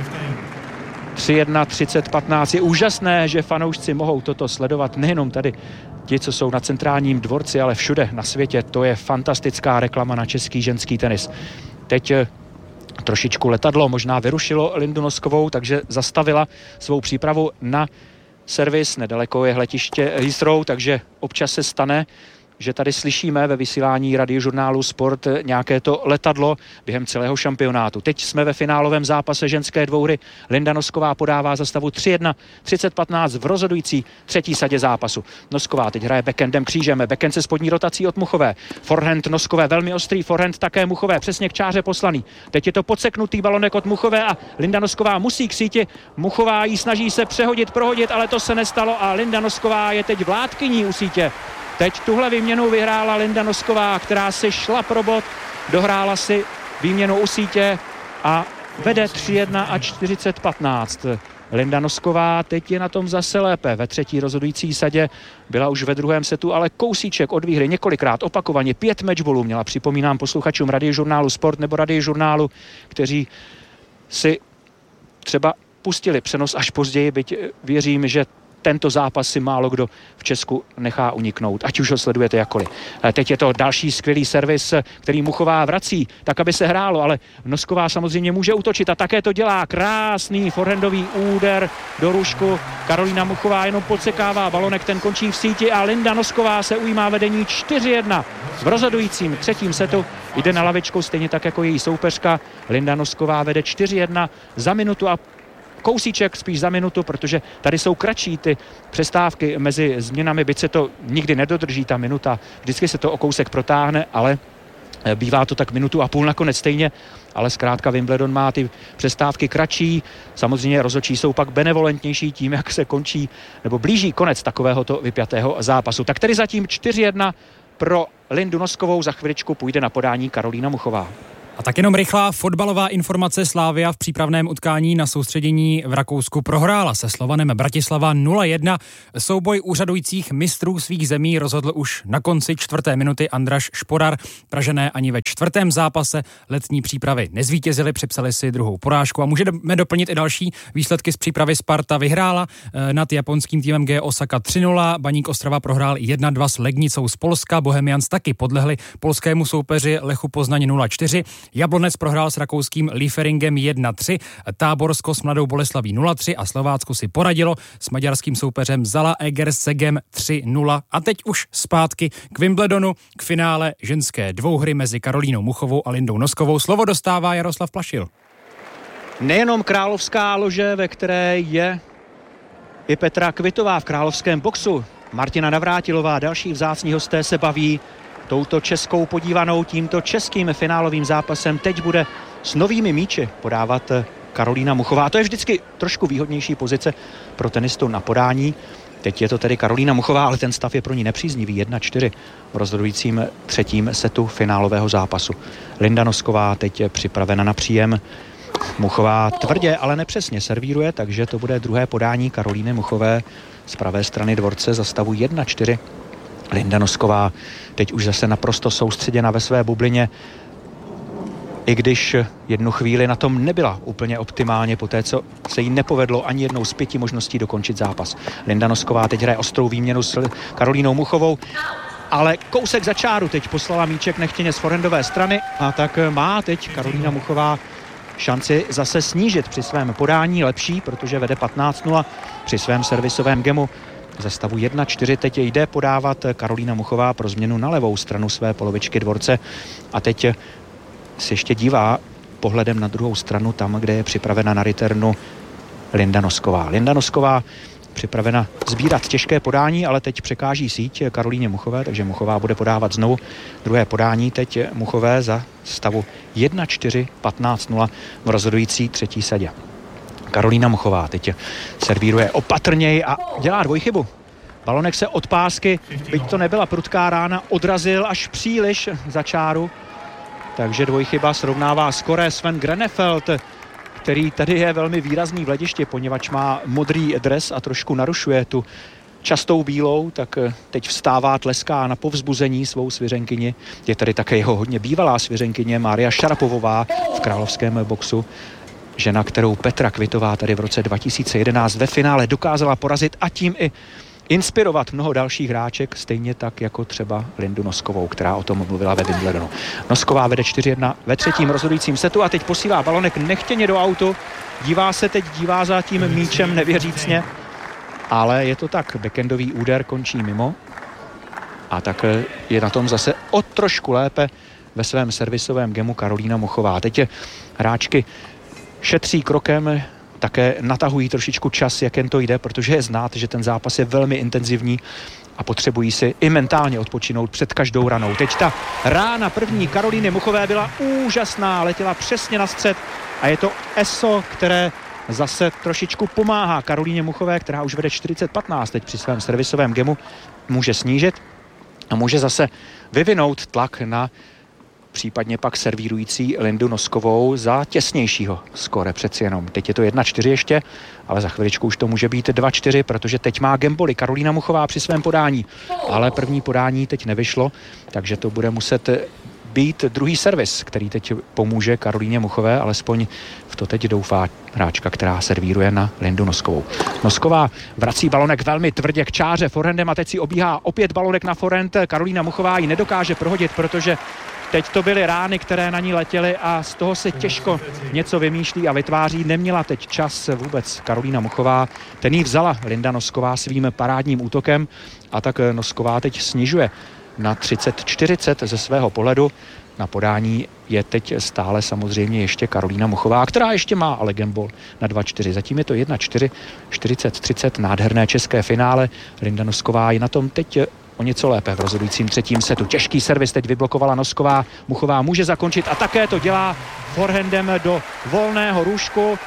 3-1, 30-15. Je úžasné, že fanoušci mohou toto sledovat, nejenom tady ti, co jsou na centrálním dvorci, ale všude na světě. To je fantastická reklama na český ženský tenis. Teď trošičku letadlo možná vyrušilo Lindu Noskovou, takže zastavila svou přípravu na servis. Nedaleko je letiště Heathrow, takže občas se stane, že tady slyšíme ve vysílání Radiožurnálu Sport nějaké to letadlo během celého šampionátu. Teď jsme ve finálovém zápase ženské dvouhry. Linda Nosková podává za stavu 3-1, 30-15 v rozhodující třetí sadě zápasu. Nosková teď hraje backendem křížem, backhand se spodní rotací od Muchové. Forehand Noskové, velmi ostrý forehand také Muchové, přesně k čáře poslaný. Teď je to podseknutý balonek od Muchové a Linda Nosková musí k síti. Muchová jí snaží se přehodit, prohodit, ale to se nestalo a Linda Nosková je teď vládkyní u sítě. Teď tuhle výměnu vyhrála Linda Nosková, která si šla pro bod, dohrála si výměnu u sítě a vede 3-1 a 40-15. Linda Nosková teď je na tom zase lépe. Ve třetí rozhodující sadě byla už ve druhém setu, ale kousíček od výhry několikrát opakovaně 5 matchballů měla, připomínám posluchačům Radiožurnálu Sport nebo Radiožurnálu, kteří si třeba pustili přenos až později, byť věřím, že tento zápas si málo kdo v Česku nechá uniknout, ať už ho sledujete jakkoliv. Teď je to další skvělý servis, který Muchová vrací, tak aby se hrálo, ale Nosková samozřejmě může útočit a také to dělá. Krásný forehandový úder do růžku. Karolína Muchová jenom podsekává balonek, ten končí v síti a Linda Nosková se ujímá vedení 4-1. V rozhodujícím třetím setu jde na lavičku stejně tak jako její soupeřka. Linda Nosková vede 4-1 za minutu a kousíček spíš za minutu, protože tady jsou kratší ty přestávky mezi změnami, byť se to nikdy nedodrží ta minuta, vždycky se to o kousek protáhne, ale Bývá to tak minutu a půl nakonec stejně, ale zkrátka Wimbledon má ty přestávky kratší. Samozřejmě rozhodčí jsou pak benevolentnější tím, jak se končí nebo blíží konec takovéhoto vypjatého zápasu. Tak tedy zatím 4-1 pro Lindu Noskovou, za chviličku půjde na podání Karolína Muchová. A tak jenom rychlá fotbalová informace. Slavia v přípravném utkání na soustředění v Rakousku prohrála se Slovanem Bratislava 0-1. Souboj úřadujících mistrů svých zemí rozhodl už na konci 4. minuty Andraš Šporar. Pražané ani ve 4. zápase letní přípravy nezvítězili, připsali si druhou porážku a můžeme doplnit i další výsledky z přípravy. Sparta vyhrála nad japonským týmem G Osaka 3-0, Baník Ostrava prohrál 1-2 s Legnicou z Polska, Bohemians taky podlehli polskému soupeři Lechu Poznaň 0-4. Jablonec prohrál s rakouským Lieferingem 1-3, Táborsko s Mladou Boleslaví 0-3 a Slovácko si poradilo s maďarským soupeřem Zala Egersegem 3-0. A teď už zpátky k Wimbledonu, k finále ženské dvouhry mezi Karolínou Muchovou a Lindou Noskovou. Slovo dostává Jaroslav Plašil. Nejenom královská lože, ve které je i Petra Kvitová v královském boxu. Martina Navrátilová, další vzácní hosté se baví touto českou podívanou, tímto českým finálovým zápasem. Teď bude s novými míči podávat Karolína Muchová. A to je vždycky trošku výhodnější pozice pro tenistu na podání. Teď je to tedy Karolína Muchová, ale ten stav je pro ní nepříznivý. 1-4 v rozhodujícím 3. setu finálového zápasu. Linda Nosková teď je připravena na příjem. Muchová tvrdě, ale nepřesně servíruje, takže to bude druhé podání Karolíny Muchové z pravé strany dvorce za stavu 1-4. Linda Nosková teď už zase naprosto soustředěna ve své bublině, i když jednu chvíli na tom nebyla úplně optimálně po té, co se jí nepovedlo ani jednou z 5 možností dokončit zápas. Linda Nosková teď hraje ostrou výměnu s Karolínou Muchovou, ale kousek za čáru teď poslala míček nechtěně z forendové strany a tak má teď Karolína Muchová šanci zase snížit při svém podání, lepší, protože vede 15-0 při svém servisovém gemu. Ze stavu 1-4 teď jde podávat Karolína Muchová pro změnu na levou stranu své polovičky dvorce a teď se ještě dívá pohledem na druhou stranu, tam, kde je připravena na returnu Linda Nosková. Linda Nosková připravena sbírat těžké podání, ale teď překáží síť Karolíně Muchové, takže Muchová bude podávat znovu druhé podání. Teď Muchové za stavu 1-4, 15-0 v rozhodující 3. sadě. Karolína Muchová teď servíruje opatrněji a dělá dvojchybu. Balonek se od pásky, byť to nebyla prudká rána, odrazil až příliš za čáru. Takže dvojchyba srovnává skore Sven Grenefeld, který tady je velmi výrazný v hledišti, poněvadž má modrý dres a trošku narušuje tu častou bílou, tak teď vstává, tleská na povzbuzení svou svěřenkyni. Je tady také jeho hodně bývalá svěřenkyně Mária Šarapovová v královském boxu. Žena, kterou Petra Kvitová tady v roce 2011 ve finále dokázala porazit a tím i inspirovat mnoho dalších hráček, stejně tak jako třeba Lindu Noskovou, která o tom mluvila ve Wimbledonu. Nosková vede 4-1 ve 3. rozhodujícím setu a teď posílá balonek nechtěně do autu. Dívá za tím míčem nevěřícně, ale je to tak, backendový úder končí mimo a tak je na tom zase o trošku lépe ve svém servisovém gemu Karolína Muchová. Teď je hráčky šetří krokem, také natahují trošičku čas, jak jen to jde, protože je znát, že ten zápas je velmi intenzivní a potřebují si i mentálně odpočinout před každou ranou. Teď ta rána první Karolíny Muchové byla úžasná, letěla přesně na střed a je to ESO, které zase trošičku pomáhá Karolíně Muchové, která už vede 40-15 teď při svém servisovém gemu, může snížit a může zase vyvinout tlak na případně pak servírující Lindu Noskovou za těsnějšího skóre přeci jenom. Teď je to 1-4 ještě, ale za chviličku už to může být 2-4, protože teď má gamboli Karolína Muchová při svém podání. Ale první podání teď nevyšlo, takže to bude muset být druhý servis, který teď pomůže Karolíně Muchové, alespoň v to teď doufá hráčka, která servíruje na Lindu Noskovou. Nosková vrací balonek velmi tvrdě k čáře forehandem a teď si obíhá opět balonek na forehand. Karolína Muchová ji nedokáže prohodit, protože teď to byly rány, které na ní letěly a z toho se těžko něco vymýšlí a vytváří. Neměla teď čas vůbec Karolína Muchová. Ten jí vzala Linda Nosková svým parádním útokem a tak Nosková teď snižuje na 30-40 ze svého pohledu. Na podání je teď stále samozřejmě ještě Karolína Muchová, která ještě má ale gambol na 2-4. Zatím je to 1-4, 40-30, nádherné české finále. Linda Nosková je na tom teď o něco lépe v rozhodujícím třetím setu. Těžký servis teď vyblokovala Nosková. Muchová může zakončit a také to dělá forehandem do volného růžku.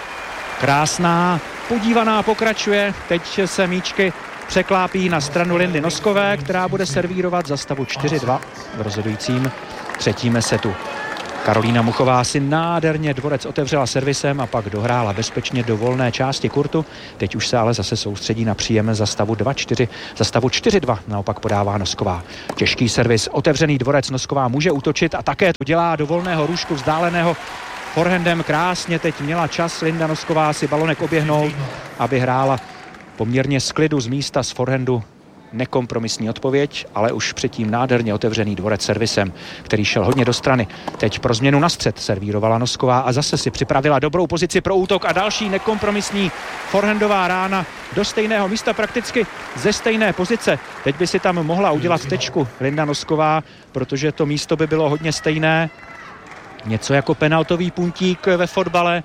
Krásná, podívaná pokračuje. Teď se míčky překlápí na stranu Lindy Noskové, která bude servírovat za stavu 4-2 v rozhodujícím třetím setu. Karolína Muchová si nádherně dvorec otevřela servisem a pak dohrála bezpečně do volné části kurtu. Teď už se ale zase soustředí na příjem za stavu 2-4, za stavu 4-2 naopak podává Nosková. Těžký servis, otevřený dvorec, Nosková může útočit a také to dělá do volného růžku vzdáleného forehandem. Krásně teď měla čas Linda Nosková si balonek oběhnout, aby hrála poměrně z klidu z místa z forehandu. Nekompromisní odpověď, ale už předtím nádherně otevřený dvorec servisem, který šel hodně do strany. Teď pro změnu na střed servírovala Nosková a zase si připravila dobrou pozici pro útok a další nekompromisní forehandová rána do stejného místa, prakticky ze stejné pozice. Teď by si tam mohla udělat tečku Linda Nosková, protože to místo by bylo hodně stejné. Něco jako penaltový puntík ve fotbale,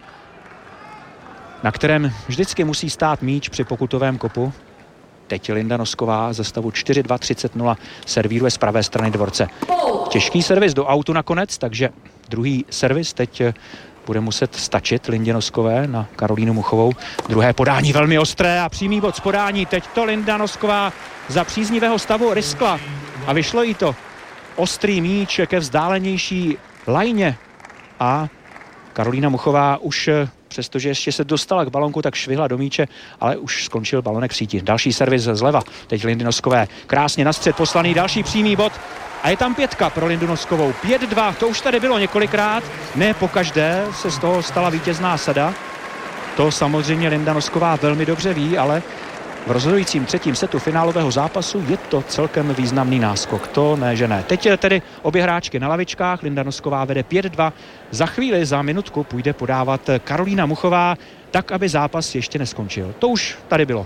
na kterém vždycky musí stát míč při pokutovém kopu. Teď Linda Nosková ze stavu 4-2-30-0 servíruje z pravé strany dvorce. Těžký servis do autu nakonec, takže druhý servis teď bude muset stačit Lindě Noskové na Karolínu Muchovou. Druhé podání velmi ostré a přímý bod z podání. Teď to Linda Nosková za příznivého stavu riskla a vyšlo jí to. Ostrý míč ke vzdálenější lajně a Karolína Muchová už, přestože ještě se dostala k balonku, tak švihla do míče, ale už skončil balonek v síti. Další servis zleva, teď Lindy Noskové, krásně na střed poslaný, další přímý bod a je tam 5 pro Lindu Noskovou. 5-2, to už tady bylo několikrát, ne pokaždé se z toho stala vítězná sada. To samozřejmě Linda Nosková velmi dobře ví, ale v rozhodujícím třetím setu finálového zápasu je to celkem významný náskok. To ne, že ne. Teď je tedy obě hráčky na lavičkách. Linda Nosková vede 5-2. Za chvíli, za minutku půjde podávat Karolína Muchová, tak, aby zápas ještě neskončil. To už tady bylo.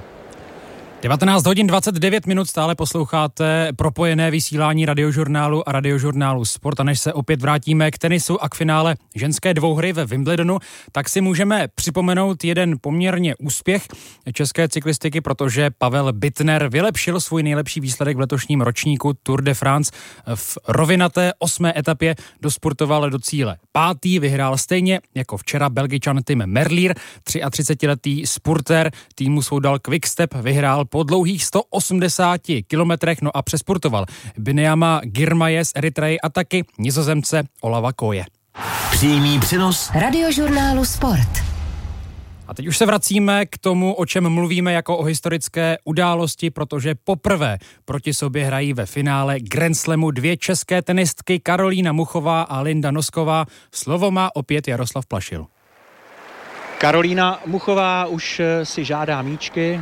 19 hodin 29 minut, stále posloucháte propojené vysílání Radiožurnálu a Radiožurnálu Sport, a než se opět vrátíme k tenisu a k finále ženské dvouhry ve Wimbledonu, tak si můžeme připomenout jeden poměrně úspěch české cyklistiky, protože Pavel Bittner vylepšil svůj nejlepší výsledek v letošním ročníku Tour de France. V rovinaté 8. etapě dospurtoval do cíle 5. Vyhrál stejně jako včera Belgičan Tim Merlier, 33letý spurter týmu Soudal Quickstep vyhrál po dlouhých 180 kilometrech, no a přespurtoval Binyama Girmaye z Eritreji a taky Nizozemce Olava Koje. Přímý přenos Radiožurnálu Sport. A teď už se vracíme k tomu, o čem mluvíme jako o historické události, protože poprvé proti sobě hrají ve finále Grand Slamu dvě české tenistky, Karolína Muchová a Linda Nosková. Slovo má opět Jaroslav Plašil. Karolína Muchová už si žádá míčky,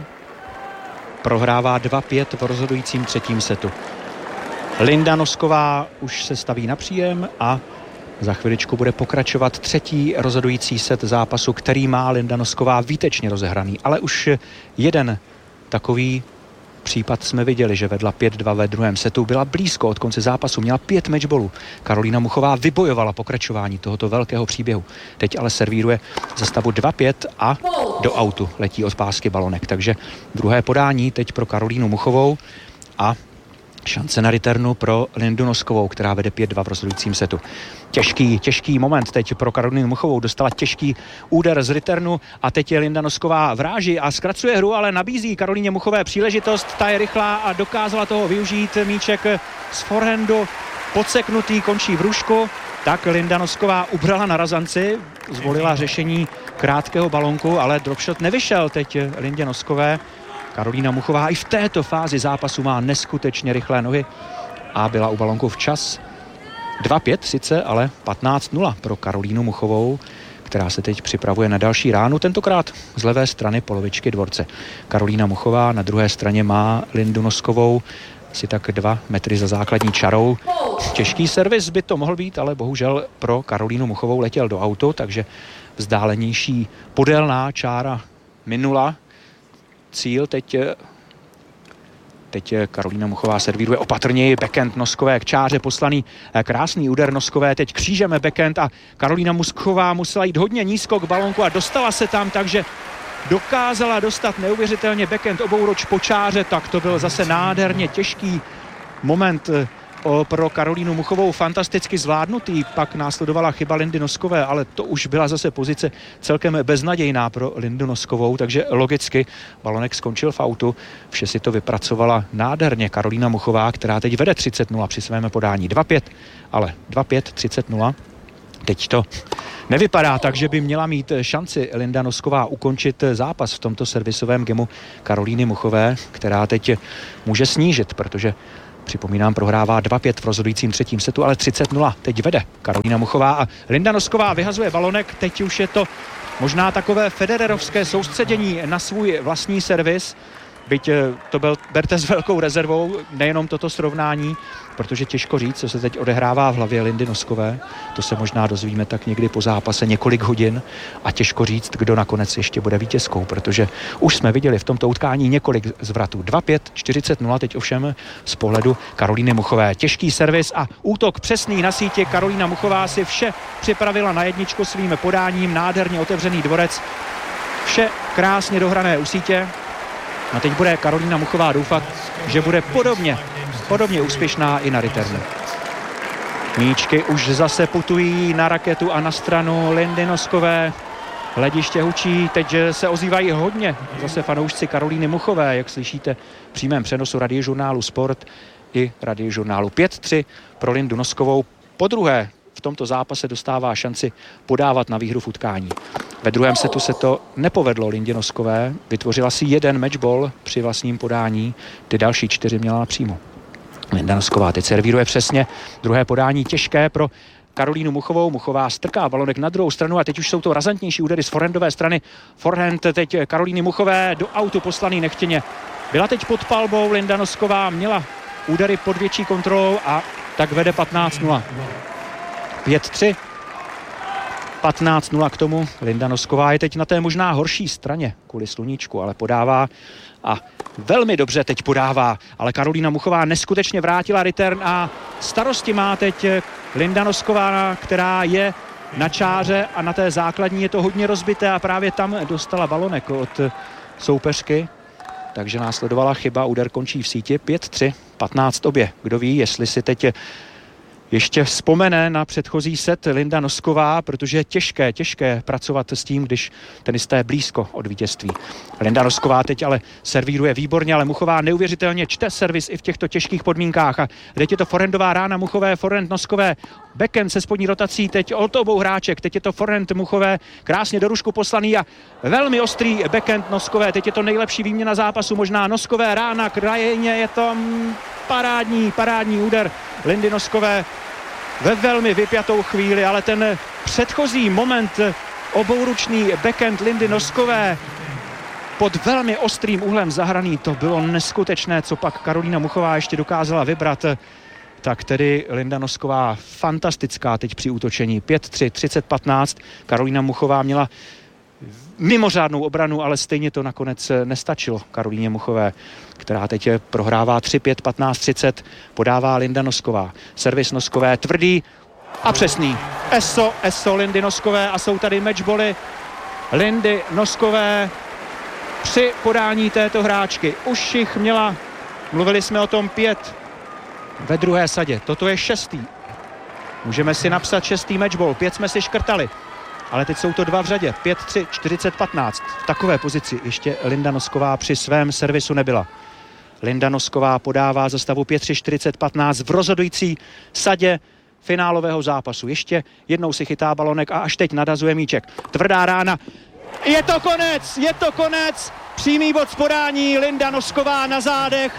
prohrává 2-5 v rozhodujícím třetím setu. Linda Nosková už se staví na příjem a za chviličku bude pokračovat třetí rozhodující set zápasu, který má Linda Nosková výtečně rozehraný. Ale už jeden takový případ jsme viděli, že vedla 5-2 ve druhém setu, byla blízko od konce zápasu, měla 5 matchballů. Karolína Muchová vybojovala pokračování tohoto velkého příběhu. Teď ale servíruje za stavu 2-5 a do autu letí od pásky balonek. Takže druhé podání teď pro Karolínu Muchovou a šance na returnu pro Lindu Noskovou, která vede 5-2 v rozhodujícím setu. Těžký moment teď pro Karolínu Muchovou, dostala těžký úder z returnu a teď je Linda Nosková v ráži a zkracuje hru, ale nabízí Karolíně Muchové příležitost, ta je rychlá a dokázala toho využít. Míček z forehandu podseknutý, končí v růžku, tak Linda Nosková ubrala na razanci, zvolila řešení krátkého balonku, ale dropshot nevyšel teď Lindě Noskové. Karolína Muchová i v této fázi zápasu má neskutečně rychlé nohy a byla u balonku včas. 2-5 sice, ale 15-0 pro Karolínu Muchovou, která se teď připravuje na další ránu, tentokrát z levé strany polovičky dvorce. Karolína Muchová na druhé straně má Lindu Noskovou asi tak 2 metry za základní čarou. Těžký servis by to mohl být, ale bohužel pro Karolínu Muchovou letěl do autu, takže vzdálenější podélná čára minula cíl. Teď Karolína Muchová servíruje opatrněji, backhand Noskové k čáře poslaný, krásný úder Noskové, teď křížeme backhand a Karolína Muchová musela jít hodně nízko k balonku a dostala se tam, takže dokázala dostat neuvěřitelně backhand obouroč po čáře, tak to byl zase nádherně těžký moment pro Karolínu Muchovou, fantasticky zvládnutý. Pak následovala chyba Lindy Noskové, ale to už byla zase pozice celkem beznadějná pro Lindu Noskovou, takže logicky balonek skončil v autu. Vše si to vypracovala nádherně Karolína Muchová, která teď vede 30-0 při svém podání. 2-5, ale 2-5, 30-0. Teď to nevypadá tak, že by měla mít šanci Linda Nosková ukončit zápas v tomto servisovém gemu Karolíny Muchové, která teď může snížit, protože připomínám, prohrává 2-5 v rozhodujícím třetím setu, ale 30-0 teď vede Karolína Muchová a Linda Nosková vyhazuje balonek. Teď už je to možná takové federerovské soustředění na svůj vlastní servis. Byť to berte s velkou rezervou, nejenom toto srovnání, protože těžko říct, co se teď odehrává v hlavě Lindy Noskové. To se možná dozvíme tak někdy po zápase několik hodin a těžko říct, kdo nakonec ještě bude vítězkou, protože už jsme viděli v tomto utkání několik zvratů. 2-5, 40-0 teď ovšem z pohledu Karolíny Muchové. Těžký servis a útok přesný na síti. Karolína Muchová si vše připravila na jedničku svým podáním, nádherně otevřený dvorec. Vše krásně dohrané u sítě. A teď bude Karolína Muchová doufat, že bude podobně úspěšná i na returnu. Míčky už zase putují na raketu a na stranu Lindy Noskové. Hlediště hučí, teď se ozývají hodně zase fanoušci Karolíny Muchové, jak slyšíte v přímém přenosu Radiožurnálu Sport i Radiožurnálu. 5-3 pro Lindu Noskovou. Podruhé v tomto zápase dostává šanci podávat na výhru v utkání. Ve druhém setu se to nepovedlo Lindě Noskové. Vytvořila si jeden matchball při vlastním podání. Ty další 4 měla napřímo. Linda Nosková teď servíruje přesně. Druhé podání těžké pro Karolínu Muchovou. Muchová strká balonek na druhou stranu a teď už jsou to razantnější údery z forehandové strany. Forehand teď Karolíny Muchové do autu poslaný nechtěně. Byla teď pod palbou, Linda Nosková měla údery pod větší kontrolou a tak vede 15-0. 5-3. 15-0 k tomu. Linda Nosková je teď na té možná horší straně kvůli sluníčku, ale podává a velmi dobře teď podává. Ale Karolína Muchová neskutečně vrátila return a starosti má teď Linda Nosková, která je na čáře a na té základní je to hodně rozbité a právě tam dostala balonek od soupeřky. Takže následovala chyba, úder končí v síti. 5-3, 15 obě. Kdo ví, jestli si teď ještě vzpomene na předchozí set Linda Nosková, protože je těžké pracovat s tím, když tenista je blízko od vítězství. Linda Nosková teď ale servíruje výborně, ale Muchová neuvěřitelně čte servis i v těchto těžkých podmínkách. A teď je to forehandová rána Muchové, forehand Noskové, backhand se spodní rotací teď od obou hráček. Teď je to forehand Muchové, krásně do rušku poslaný a velmi ostrý backhand Noskové. Teď je to nejlepší výměna zápasu, možná Noskové rána, krajně je to parádní úder Lindy Noskové ve velmi vypjatou chvíli, ale ten předchozí moment, obouručný backhand Lindy Noskové pod velmi ostrým úhlem zahraný, to bylo neskutečné, co pak Karolína Muchová ještě dokázala vybrat. Tak tedy Linda Nosková fantastická teď při útočení. 5-3, 30-15. Karolína Muchová měla mimořádnou obranu, ale stejně to nakonec nestačilo Karolíně Muchové, která teď prohrává 3-5, 15-30, podává Linda Nosková. Servis Noskové tvrdý a přesný. ESO Lindy Noskové a jsou tady matchbally Lindy Noskové při podání této hráčky. Už jich měla, mluvili jsme o tom 5 ve druhé sadě. Toto je 6. Můžeme si napsat 6. matchball, 5 jsme si škrtali. Ale teď jsou to 2 v řadě, 5-3, 40-15. V takové pozici ještě Linda Nosková při svém servisu nebyla. Linda Nosková podává za stavu 5-3, 40-15 v rozhodující sadě finálového zápasu. Ještě jednou si chytá balonek a až teď nadazuje míček. Tvrdá rána. Je to konec. Přímý bod z podání, Linda Nosková na zádech.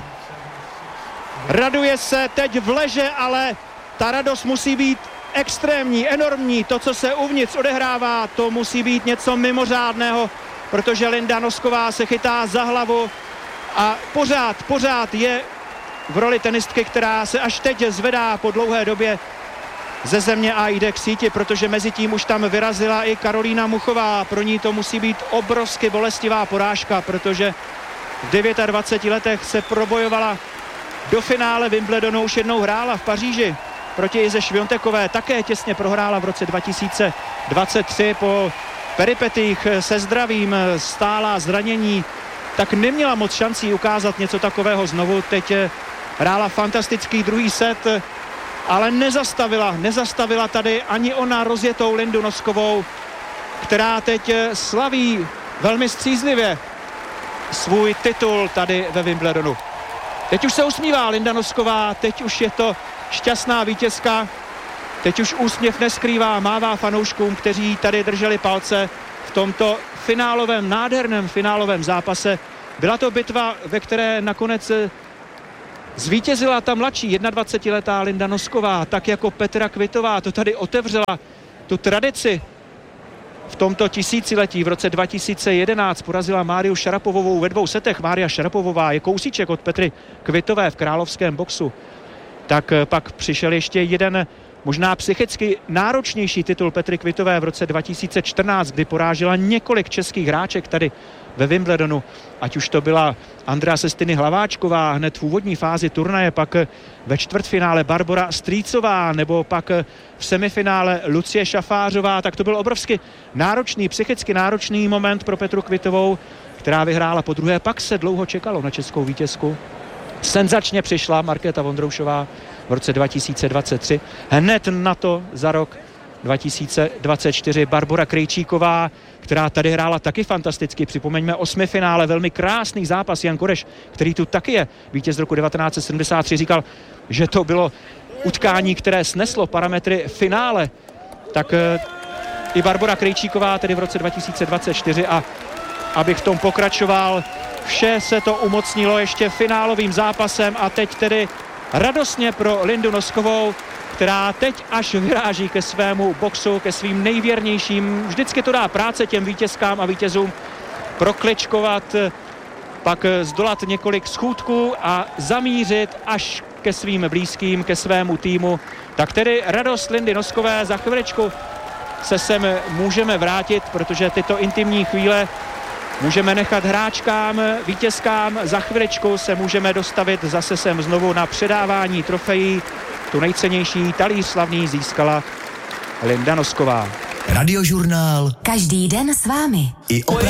Raduje se teď v leže, ale ta radost musí být extrémní, enormní. To, co se uvnitř odehrává, to musí být něco mimořádného, protože Linda Nosková se chytá za hlavu a pořád je v roli tenistky, která se až teď zvedá po dlouhé době ze země a jde k síti, protože mezi tím už tam vyrazila i Karolína Muchová. Pro ní to musí být obrovsky bolestivá porážka, protože v 29 letech se probojovala do finále Wimbledonu, už jednou hrála v Paříži proti Ize Šviontekové, také těsně prohrála v roce 2023 po peripetích se zdravím, stála zranění, tak neměla moc šancí ukázat něco takového znovu. Teď hrála fantastický druhý set, ale nezastavila tady ani ona rozjetou Lindu Noskovou, která teď slaví velmi střízlivě svůj titul tady ve Wimbledonu. Teď už se usmívá Linda Nosková, teď už je to šťastná vítězka, teď už úsměv neskrývá, mává fanouškům, kteří tady drželi palce v tomto finálovém, nádherném finálovém zápase. Byla to bitva, ve které nakonec zvítězila ta mladší 21letá Linda Nosková, tak jako Petra Kvitová. To tady otevřela tu tradici v tomto tisíciletí. V roce 2011 porazila Máriu Šarapovovou ve 2 setech. Mária Šarapovová je kousíček od Petry Kvitové v královském boxu. Tak pak přišel ještě jeden možná psychicky náročnější titul Petry Kvitové v roce 2014, kdy porážela několik českých hráček tady ve Wimbledonu. Ať už to byla Andrea Sestiny Hlaváčková hned v úvodní fázi turnaje, pak ve čtvrtfinále Barbora Strýcová, nebo pak v semifinále Lucie Šafářová. Tak to byl obrovsky náročný, psychicky náročný moment pro Petru Kvitovou, která vyhrála po druhé. Pak se dlouho čekalo na českou vítězku. Senzačně přišla Markéta Vondroušová v roce 2023. Hned na to za rok 2024 Barbora Krejčíková, která tady hrála taky fantasticky. Připomeňme 8. finále, velmi krásný zápas. Jan Koreš, který tu taky je, vítěz z roku 1973, říkal, že to bylo utkání, které sneslo parametry finále. Tak i Barbora Krejčíková tedy v roce 2024 a abych v tom pokračoval, vše se to umocnilo ještě finálovým zápasem a teď tedy radostně pro Lindu Noskovou, která teď až vyráží ke svému boxu, ke svým nejvěrnějším. Vždycky to dá práce těm vítězkám a vítězům prokličkovat, pak zdolat několik schůdků a zamířit až ke svým blízkým, ke svému týmu. Tak tedy radost Lindy Noskové, za chviličku se sem můžeme vrátit, protože tyto intimní chvíle můžeme nechat hráčkám, vítězkám. Za chviličku se můžeme dostavit zase sem znovu na předávání trofejí. Tu nejcennější talíř slavný získala Linda Nosková. Radiožurnál. Každý den s vámi. I